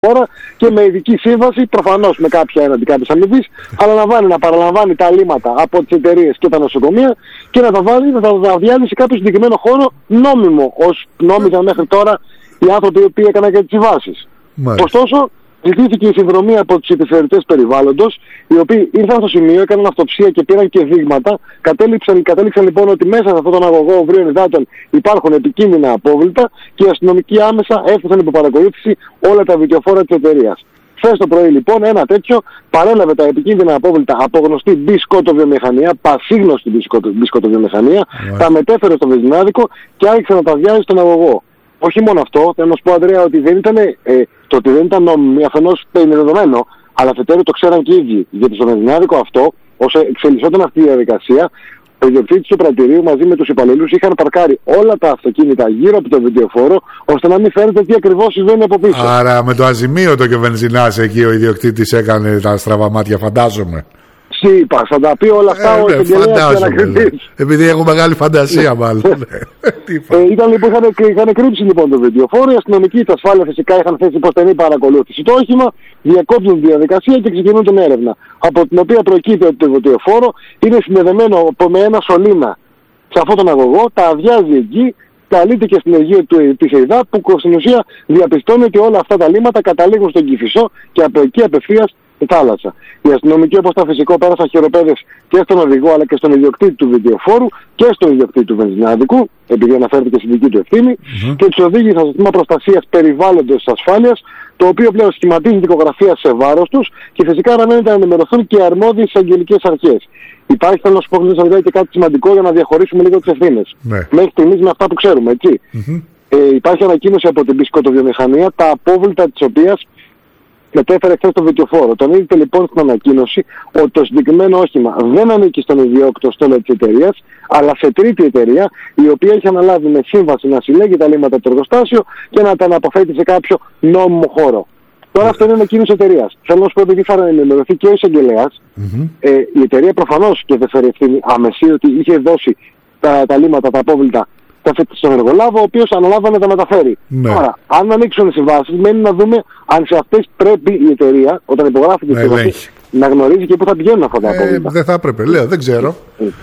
χώρα και με ειδική σύμβαση, προφανώς με κάποια έναντι κάποιες αμοιβής, αλλά να παραλαμβάνει τα αλήματα από τις εταιρείες και τα νοσοκομεία και να τα διάλυσει σε κάποιο συγκεκριμένο χώρο νόμιμο, ως νόμιζαν μέχρι τώρα οι άνθρωποι οι οποίοι έκαναν και τις συμβάσεις. Ωστόσο, ζητήθηκε η συνδρομή από τους επιθεωρητές περιβάλλοντος, οι οποίοι ήρθαν στο σημείο, έκαναν αυτοψία και πήραν και δείγματα. Κατέληξαν λοιπόν ότι μέσα σε αυτόν τον αγωγό βρίων υδάτων υπάρχουν επικίνδυνα απόβλητα και οι αστυνομικοί άμεσα έφτασαν υπό παρακολούθηση όλα τα βιντεοφόρα της εταιρείας. Χθες το πρωί λοιπόν ένα τέτοιο παρέλαβε τα επικίνδυνα απόβλητα από γνωστή μπισκότοβιομηχανία, πασίγνωστη μπισκότοβιομηχανία, τα μετέφερε στο βενζινάδικο και άρχισε να τα βιάζει στον αγωγό. Όχι μόνο αυτό, θέλω να σου πω, Ανδρέα, ότι το ότι δεν ήταν νόμιμη αφενός είναι δεδομένο, αλλά αφετέρου το ξέραν και οι ίδιοι. Γιατί στο βενζινάδικο αυτό, όσο εξελισσόταν αυτή η διαδικασία, ο ιδιοκτήτης του πρατηρίου μαζί με τους υπαλλήλους είχαν παρκάρει όλα τα αυτοκίνητα γύρω από το βιντεοφόρο, ώστε να μην φαίνεται τι ακριβώς συμβαίνει από πίσω. Άρα με το αζημίωτο και ο βενζινάς εκεί ο ιδιοκτήτης έκανε τα στραβά μάτια, φαντάζομαι. Είπα, θα τα πει όλα αυτά ο εισαγγελέας και ανακριτής. Επειδή έχω μεγάλη φαντασία μάλλον. Ήταν λοιπόν, είχαν κρύψει λοιπόν το βιντεοφόρο, οι αστυνομικοί της ασφάλειας φυσικά είχαν θέσει υποστενή παρακολούθηση το όχημα, διακόπτουν τη διαδικασία και ξεκινούν την έρευνα. Από την οποία προκύπτει ότι το βιντεοφόρο είναι συνδεδεμένο με ένα σωλήνα σε αυτόν τον αγωγό, τα αδειάζει εκεί, καλείται και στην εργείο της ΕΙΔΑ που στην ουσία διαπιστώνει ότι όλα αυτά τα λίμματα καταλήγουν στον Κηφισό και από εκεί απευθείας στη θάλασσα. Οι αστυνομικοί, όπως τα φυσικό, πέρασαν χειροπέδες και στον οδηγό αλλά και στον ιδιοκτήτη του βιντεοφόρου και στον ιδιοκτήτη του βενζινάδικου, επειδή αναφέρθηκε στην δική του ευθύνη, και τους οδήγησαν στο σύστημα προστασίας περιβάλλοντος της ασφάλειας, το οποίο πλέον σχηματίζει δικογραφία σε βάρος τους και φυσικά αναμένεται να ενημερωθούν και οι αρμόδιες εισαγγελικές αρχές. Υπάρχει, θέλω να σου πω, και κάτι σημαντικό για να διαχωρίσουμε λίγο τις ευθύνες. Μέχρι στιγμής με αυτά που ξέρουμε, έτσι. Υπάρχει ανακοίνωση από την μπισκότοβιομηχανία, τα απόβλητα της οποίας μετέφερε χθες το βιντεοφόρο. Τονίζεται λοιπόν στην ανακοίνωση ότι το συγκεκριμένο όχημα δεν ανήκει στον ιδιόκτητο στόλο της εταιρείας, αλλά σε τρίτη εταιρεία, η οποία έχει αναλάβει με σύμβαση να συλλέγει τα λίμματα από το εργοστάσιο και να τα αναποθέτει σε κάποιο νόμιμο χώρο. Τώρα αυτό είναι ανακοίνωση εταιρείας. Θέλω να σου πω, επειδή θα ενημερωθεί και ο εισαγγελέας, η εταιρεία προφανώς και δεν φέρει ευθύνη άμεση ότι είχε δώσει τα λίμματα, τα απόβλητα στον εργολάβο, ο οποίος αναλάβανε να τα μεταφέρει. Τώρα, αν ανοίξουν οι συμβάσεις, μένει να δούμε αν σε αυτές πρέπει η εταιρεία, όταν υπογράφει τη σύμβαση, να γνωρίζει και πού θα πηγαίνουν αυτά τα απόβλητα. Δεν θα έπρεπε, λέω, δεν ξέρω.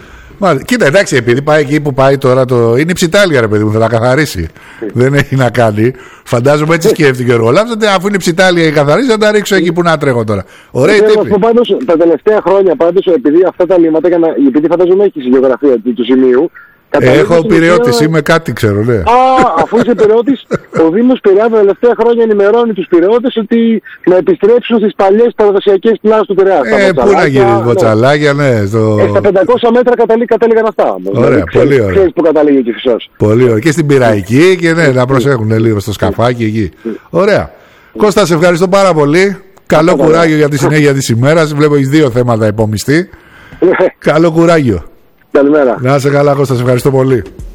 Κοίτα, εντάξει, επειδή πάει εκεί που πάει τώρα είναι η ψιτάλια, ρε παιδί μου, θα τα καθαρίσει. Δεν έχει να κάνει. Φαντάζομαι έτσι σκέφτηκε ο εργολάβος, αφού είναι η ψιτάλια η καθαρίσει, θα τα ρίξω εκεί που να τρέχω τώρα. Ωραία τύπη. Πάντως, τα τελευταία χρόνια, επειδή αυτά τα λίμματα, επειδή φαντάζομαι έχει η γεωγραφία του σημείου. Έχω πειραιώτης, είμαι κάτι ξέρω, ναι. Αφού είσαι πειραιώτης, ο Δήμος Πειραιά τα τελευταία χρόνια ενημερώνει τους πειραιώτες ότι να επιστρέψουν στις παλιές παραδοσιακές πλάσεις του Πειραιά. Πού να γυρίσει βοτσαλάκια, ναι. Στα 500 μέτρα κατέληγαν αυτά. Ωραία, πολύ ωραία. Ξέρεις που καταλήγει ο Κηφισός. Πολύ ωραία. Και στην Πειραϊκή και ναι, να προσέχουν λίγο στο σκαφάκι εκεί. Ωραία. Κώστα, σε ευχαριστώ πάρα πολύ. Καλό κουράγιο για τη συνέχεια της ημέρας. Βλέπω έχεις 2 θέματα υπομειστή. Καλό κουράγιο. Καλημέρα. Να είσαι καλά, Κώστα, σε ευχαριστώ πολύ.